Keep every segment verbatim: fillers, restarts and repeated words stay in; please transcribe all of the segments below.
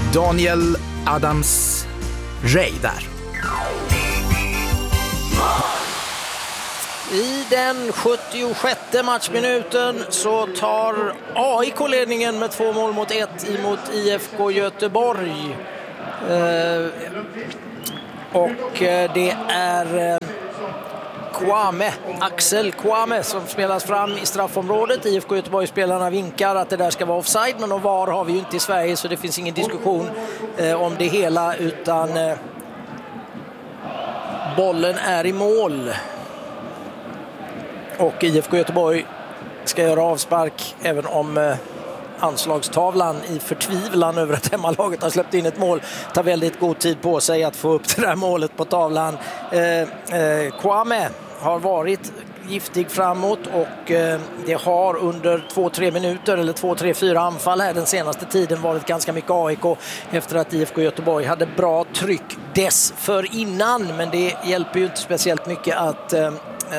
Daniel Adams-Ray där. I den sjuttiosjätte matchminuten så tar A I K-ledningen med två mål mot ett emot I F K Göteborg. Eh, och eh, det är eh, Kwame, Axel Kwame som spelas fram i straffområdet. I F K Göteborg-spelarna vinkar att det där ska vara offside, men och V A R har vi ju inte i Sverige så det finns ingen diskussion eh, om det hela, utan eh, bollen är i mål. Och I F K Göteborg ska göra avspark, även om eh, anslagstavlan i förtvivlan över att hemmalaget har släppt in ett mål tar väldigt god tid på sig att få upp det där målet på tavlan. Eh, eh, Kwame har varit giftig framåt och eh, det har under två tre minuter eller två tre fyra anfall här den senaste tiden varit ganska mycket A I K efter att I F K Göteborg hade bra tryck dessförinnan, men det hjälper ju inte speciellt mycket att eh,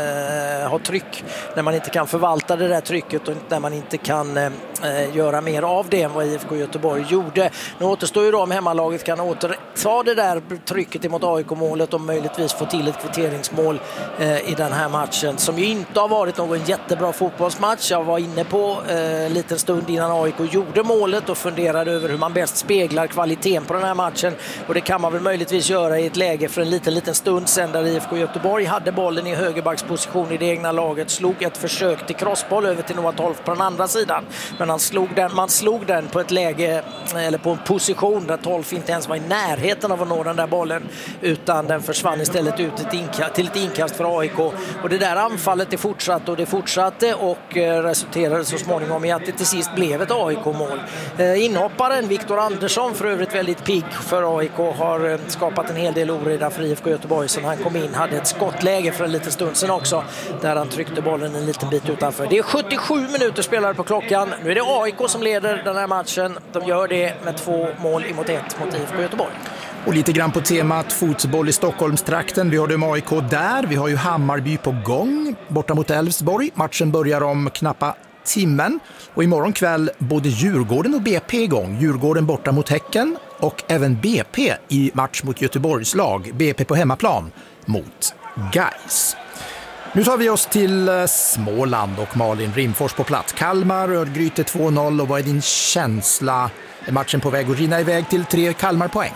Eh, ha tryck när man inte kan förvalta det där trycket och när man inte kan eh, göra mer av det än vad I F K Göteborg gjorde. Nu återstår ju då om hemmalaget kan återta det där trycket emot A I K-målet och möjligtvis få till ett kvitteringsmål eh, i den här matchen, som ju inte har varit någon jättebra fotbollsmatch. Jag var inne på eh, en liten stund innan A I K gjorde målet och funderade över hur man bäst speglar kvaliteten på den här matchen, och det kan man väl möjligtvis göra i ett läge för en liten liten stund sedan där I F K Göteborg hade bollen i högerback position i det egna laget, slog ett försök till crossboll över till Noah Tolf på den andra sidan, men han slog den, man slog den på ett läge eller på en position där Tolf inte ens var i närheten av att nå den där bollen, utan den försvann istället ut ett inkast, till ett inkast för A I K, och det där anfallet det fortsatte och det fortsatte och eh, resulterade så småningom i att det till sist blev ett A I K-mål. Eh, inhopparen Viktor Andersson, för övrigt väldigt pigg för A I K, har eh, skapat en hel del oreda för I F K Göteborg sen han kom in, hade ett skottläge för en liten stund sedan också, där han tryckte bollen en liten bit utanför. Det är sjuttiosju minuter spelare på klockan. Nu är det A I K som leder den här matchen. De gör det med två mål emot ett mot I F K Göteborg. Och lite grann på temat fotboll i Stockholmstrakten. Vi har det A I K där. Vi har ju Hammarby på gång borta mot Elfsborg. Matchen börjar om knappa timmen. Och imorgon kväll både Djurgården och B P igång. Djurgården borta mot Häcken och även B P i match mot Göteborgs lag. B P på hemmaplan mot Gais. Nu tar vi oss till Småland och Malin Rimfors på plats. Kalmar, Örgryte två noll, och vad är din känsla? Är matchen på väg att rinna iväg till tre Kalmarpoäng?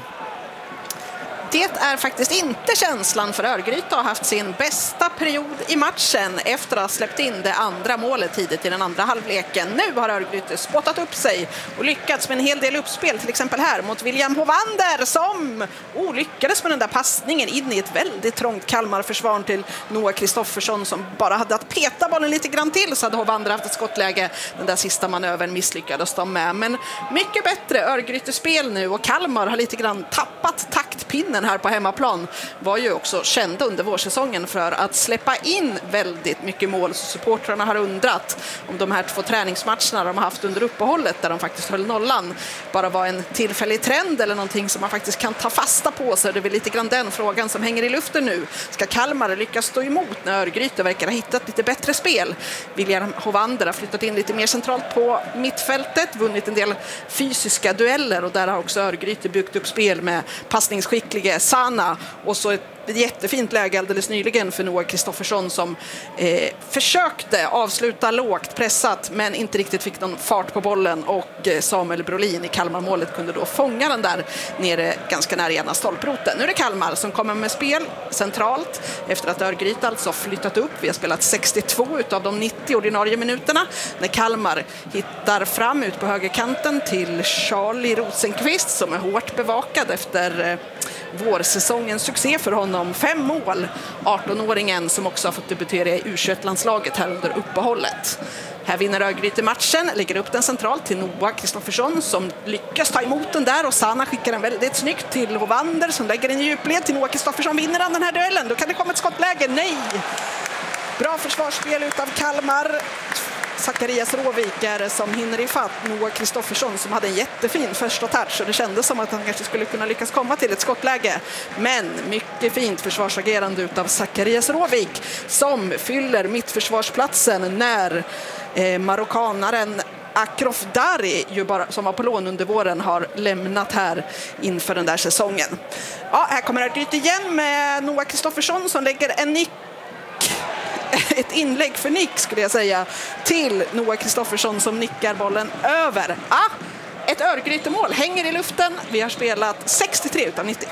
Det är faktiskt inte känslan, för Örgryte har haft sin bästa period i matchen efter att ha släppt in det andra målet tidigt i den andra halvleken. Nu har Örgryte spottat upp sig och lyckats med en hel del uppspel, till exempel här mot William Hovander som oh, lyckades med den där passningen in i ett väldigt trångt Kalmar-försvar till Noah Kristoffersson, som bara hade att peta bollen lite grann till, så hade Hovander haft ett skottläge. Den där sista manövern misslyckades de med, men mycket bättre Örgryte-spel nu, och Kalmar har lite grann tappat taktpinnen här på hemmaplan. Var ju också kända under vårsäsongen för att släppa in väldigt mycket mål, så supportrarna har undrat om de här två träningsmatcherna de har haft under uppehållet, där de faktiskt höll nollan, bara var en tillfällig trend eller någonting som man faktiskt kan ta fasta på. Så det är väl lite grann den frågan som hänger i luften nu. Ska Kalmar lyckas stå emot när Örgryte verkar ha hittat lite bättre spel? William Hovander har flyttat in lite mer centralt på mittfältet, vunnit en del fysiska dueller, och där har också Örgryte byggt upp spel med passningsskicklige Sana, och så ett jättefint läge alldeles nyligen för Noah Kristoffersson som eh, försökte avsluta lågt pressat men inte riktigt fick någon fart på bollen, och eh, Samuel Brolin i Kalmarmålet kunde då fånga den där nere ganska nära ena stolproten. Nu är det Kalmar som kommer med spel centralt efter att Örgryte alltså flyttat upp. Vi har spelat sextiotvå utav de nittio ordinarie minuterna när Kalmar hittar fram ut på högerkanten till Charlie Rosenqvist som är hårt bevakad efter eh, vårsäsongens succé för honom. Fem mål, arton-åringen som också har fått debutera i U tjugoett-landslaget här under uppehållet. Här vinner Örgryte matchen, lägger upp den centralt till Noah Kristoffersson som lyckas ta emot den där, och Sana skickar den väldigt snyggt till Hovander som lägger den i djupled till Noah Kristoffersson. Vinner han den här duellen? Då kan det komma ett skottläge. Nej! Bra försvarsspel utav Kalmar. Zacharias Råvikare som hinner i fatt Noah Kristoffersson som hade en jättefin första touch, och det kändes som att han kanske skulle kunna lyckas komma till ett skottläge. Men mycket fint försvarsagerande utav Zacharias Råvik som fyller mittförsvarsplatsen när eh, marockanaren Akrofdari, ju bara, som var på lån under våren, har lämnat här inför den där säsongen. Ja, här kommer Örgryte igen med Noah Kristoffersson som lägger en nick, ett inlägg för nick skulle jag säga, till Noah Kristoffersson som nickar bollen över. Ah, ett Örgryte-mål hänger i luften. Vi har spelat sextiotre utav nittio.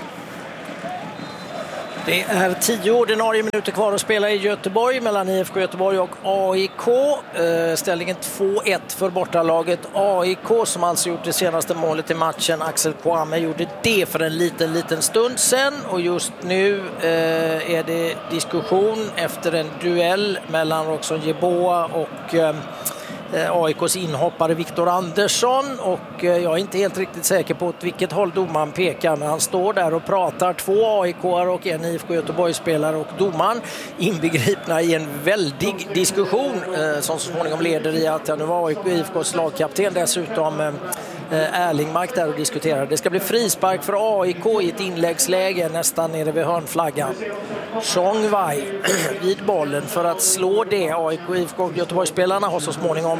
Det är tio ordinarie minuter kvar att spela i Göteborg mellan I F K Göteborg och A I K. Ställningen två ett för bortalaget A I K som alltså gjort det senaste målet i matchen. Axel Kwame gjorde det för en liten, liten stund sedan. Och just nu är det diskussion efter en duell mellan Roxon Jeboa och A I K:s inhoppare Viktor Andersson, och jag är inte helt riktigt säker på åt vilket håll domaren pekar, men han står där och pratar, två A I K:are och en I F K Göteborg-spelare, och domaren inbegripna i en väldig diskussion eh, som så småningom leder i att ja, nu var A I K, I F K:s lagkapten dessutom eh, Erlingmark där och diskuterar. Det ska bli frispark för A I K i ett inläggsläge nästan nere vid hörnflaggan. Chong Wai vid bollen för att slå det. A I K, I F K och Göteborgsspelarna har så småningom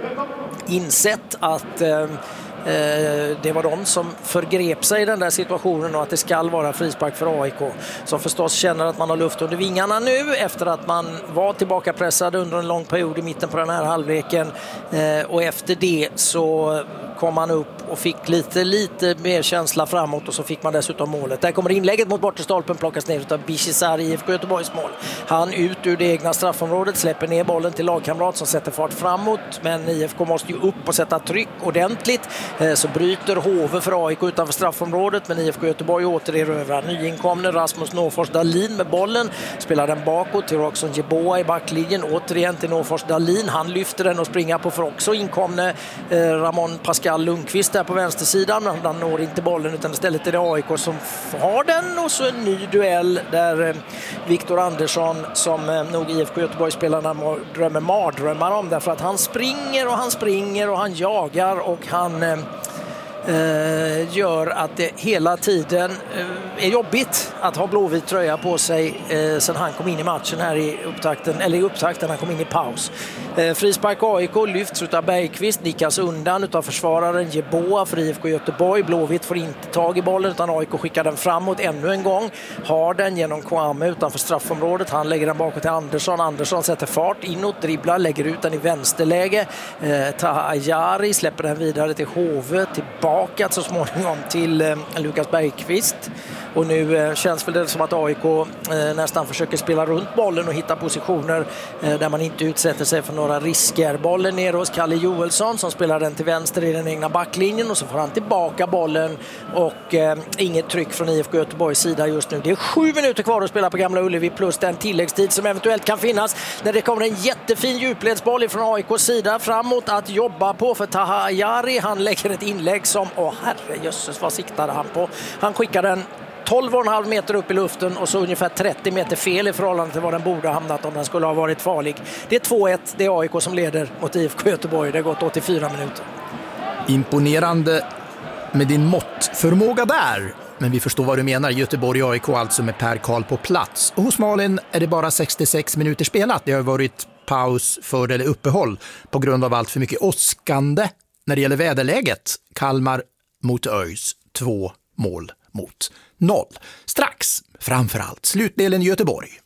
insett att eh, det var de som förgrep sig i den där situationen och att det ska vara frispark för A I K, som förstås känner att man har luft under vingarna nu efter att man var tillbaka pressad under en lång period i mitten på den här halvleken, och efter det så kom man upp och fick lite, lite mer känsla framåt, och så fick man dessutom målet. Där kommer inlägget mot bortestolpen, plockas ner av Bishizar i I F K Göteborgs mål. Han ut ur det egna straffområdet, släpper ner bollen till lagkamrat som sätter fart framåt, men I F K måste ju upp och sätta tryck ordentligt. Så bryter Hove för A I K utanför straffområdet, men I F K Göteborg återerövrar. Nyinkomne Rasmus Norfors Dahlin med bollen, spelar den bakåt till Roxon Jeboa i backlinjen, återigen till Norfors Dahlin. Han lyfter den och springer på för också inkomne eh, Ramon Pascal Lundqvist där på vänstersidan, men han når inte bollen utan istället är det A I K som har den, och så en ny duell där eh, Viktor Andersson, som eh, nog I F K Göteborg-spelarna drömmer mardrömmar om, därför att han springer och han springer och han jagar och han eh, Uh, gör att det hela tiden uh, är jobbigt att ha blåvit tröja på sig uh, sen han kom in i matchen här i upptakten, eller i upptakten han kom in i paus. Uh, frispark A I K lyfts utav Bergqvist, nickas undan utav försvararen Jeboa för I F K Göteborg. Blåvitt får inte tag i bollen utan A I K skickar den framåt ännu en gång. Har den genom Kwame utanför straffområdet. Han lägger den bakåt till Andersson. Andersson sätter fart inåt, dribblar, lägger ut den i vänsterläge. Uh, Taha Ayari släpper den vidare till Hove, tillbaka så småningom till eh, Lukas Bergqvist, och nu eh, känns väl det som att A I K eh, nästan försöker spela runt bollen och hitta positioner eh, där man inte utsätter sig för några risker. Bollen ner hos Kalle Joelsson som spelar den till vänster i den egna backlinjen, och så får han tillbaka bollen och eh, inget tryck från I F K Göteborgs sida just nu. Det är sju minuter kvar att spela på Gamla Ullevi plus den tilläggstid som eventuellt kan finnas, när det kommer en jättefin djupledsboll från A I K:s sida framåt att jobba på för Taha Ayari. Han lägger ett inlägg som, åh herre jösses, vad siktade han på? Han skickar den tolv komma fem meter upp i luften och så ungefär trettio meter fel i förhållande till vad den borde ha hamnat om den skulle ha varit farlig. Det är två ett, det är A I K som leder mot I F K Göteborg. Det har gått åttiofyra minuter. Imponerande med din måttförmåga där. Men vi förstår vad du menar. Göteborg och A I K alltså med Per Karl på plats. Och hos Malin är det bara sextiosex minuter spelat. Det har varit paus för eller uppehåll på grund av allt för mycket åskande när det gäller väderläget. Kalmar mot ÖIS, två mål mot noll. Strax, framförallt, slutdelen i Göteborg.